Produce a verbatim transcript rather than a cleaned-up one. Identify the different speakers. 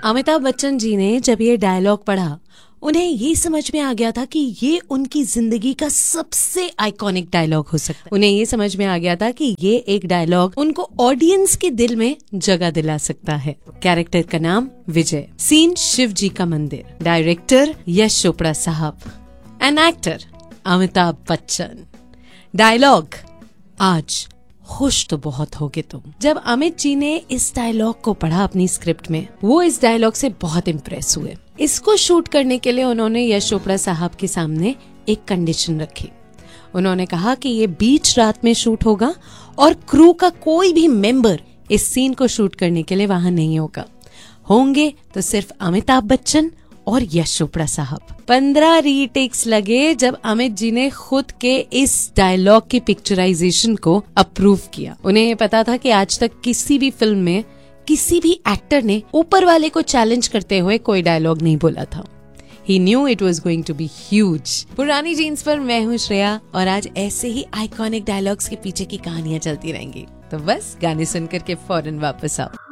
Speaker 1: अमिताभ बच्चन जी ने जब ये डायलॉग पढ़ा, उन्हें ये समझ में आ गया था कि ये उनकी जिंदगी का सबसे आइकॉनिक डायलॉग हो सकता है। उन्हें ये समझ में आ गया था कि ये एक डायलॉग उनको ऑडियंस के दिल में जगह दिला सकता है। कैरेक्टर का नाम विजय, सीन शिव जी का मंदिर, डायरेक्टर यश चोपड़ा साहब, an actor Amitabh Bachchan. Dialogue, आज खुश तो बहुत होगे तुम। जब अमित जी ने इस डायलॉग को पढ़ा अपनी स्क्रिप्ट में, वो इस डायलॉग से बहुत इम्प्रेस हुए। इसको शूट करने के लिए उन्होंने यश चोपड़ा साहब के सामने एक कंडीशन रखी। उन्होंने कहा कि ये बीच रात में शूट होगा और क्रू का कोई भी मेंबर इस सीन को शूट करने के लिए वहां नहीं होगा। होंगे तो सिर्फ अमिताभ बच्चन और यश चोपड़ा साहब। पंद्रह रीटेक्स लगे जब अमित जी ने खुद के इस डायलॉग की पिक्चराइजेशन को अप्रूव किया। उन्हें ये पता था कि आज तक किसी भी फिल्म में किसी भी एक्टर ने ऊपर वाले को चैलेंज करते हुए कोई डायलॉग नहीं बोला था। He knew it was going to be huge। पुरानी जीन्स पर मैं हूँ श्रेया और आज ऐसे ही आइकॉनिक डायलॉग्स के पीछे की कहानियां चलती रहेंगी। तो बस गाने सुनकर के फौरन वापस आओ।